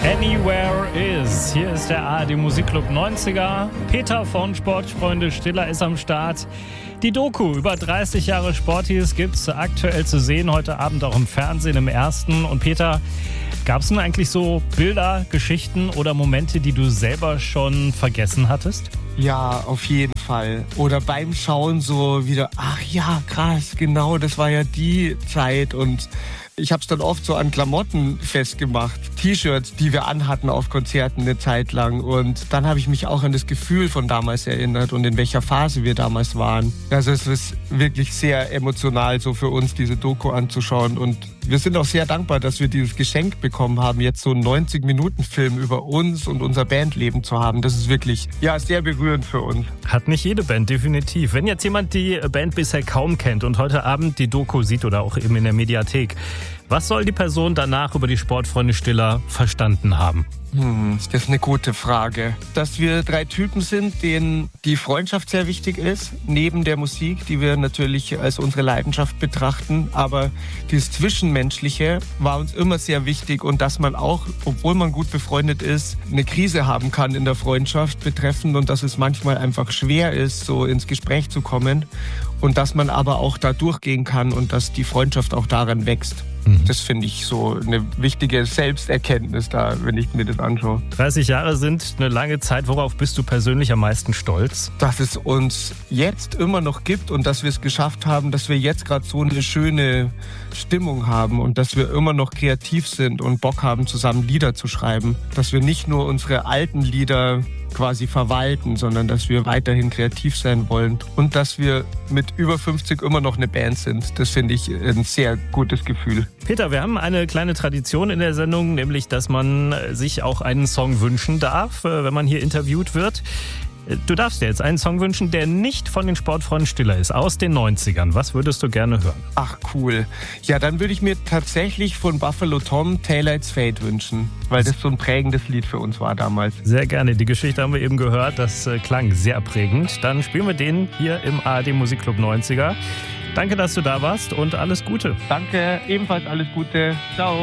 Anywhere Is. Hier ist der ARD Musikclub 90er. Peter von Sportfreunde Stiller ist am Start. Die Doku über 30 Jahre Sportis gibt's aktuell zu sehen, heute Abend auch im Fernsehen im Ersten. Und Peter, gab es denn eigentlich so Bilder, Geschichten oder Momente, die du selber schon vergessen hattest? Ja, auf jeden Fall. Oder beim Schauen so wieder, ach ja, krass, genau, das war ja die Zeit. Und ich habe es dann oft so an Klamotten festgemacht, T-Shirts, die wir anhatten auf Konzerten eine Zeit lang. Und dann habe ich mich auch an das Gefühl von damals erinnert und in welcher Phase wir damals waren. Also es ist wirklich sehr emotional so für uns, diese Doku anzuschauen. Und wir sind auch sehr dankbar, dass wir dieses Geschenk bekommen haben, jetzt so einen 90-Minuten-Film über uns und unser Bandleben zu haben. Das ist wirklich, ja, sehr berührend für uns. Hat nicht jede Band, definitiv. Wenn jetzt jemand die Band bisher kaum kennt und heute Abend die Doku sieht oder auch eben in der Mediathek, was soll die Person danach über die Sportfreunde Stiller verstanden haben? Das ist eine gute Frage. Dass wir 3 Typen sind, denen die Freundschaft sehr wichtig ist, neben der Musik, die wir natürlich als unsere Leidenschaft betrachten. Aber dieses Zwischenmenschliche war uns immer sehr wichtig und dass man auch, obwohl man gut befreundet ist, eine Krise haben kann in der Freundschaft betreffend und dass es manchmal einfach schwer ist, so ins Gespräch zu kommen und dass man aber auch da durchgehen kann und dass die Freundschaft auch daran wächst. Das finde ich so eine wichtige Selbsterkenntnis da, wenn ich mir das anschaue. 30 Jahre sind eine lange Zeit. Worauf bist du persönlich am meisten stolz? Dass es uns jetzt immer noch gibt und dass wir es geschafft haben, dass wir jetzt gerade so eine schöne Stimmung haben und dass wir immer noch kreativ sind und Bock haben, zusammen Lieder zu schreiben. Dass wir nicht nur unsere alten Lieder quasi verwalten, sondern dass wir weiterhin kreativ sein wollen und dass wir mit über 50 immer noch eine Band sind. Das finde ich ein sehr gutes Gefühl. Peter, wir haben eine kleine Tradition in der Sendung, nämlich, dass man sich auch einen Song wünschen darf, wenn man hier interviewt wird. Du darfst dir jetzt einen Song wünschen, der nicht von den Sportfreunden Stiller ist, aus den 90ern. Was würdest du gerne hören? Ach, cool. Ja, dann würde ich mir tatsächlich von Buffalo Tom Taillight's Fade wünschen, weil das so ein prägendes Lied für uns war damals. Sehr gerne. Die Geschichte haben wir eben gehört. Das klang sehr prägend. Dann spielen wir den hier im ARD Musikclub 90er. Danke, dass du da warst und alles Gute. Danke, ebenfalls alles Gute. Ciao.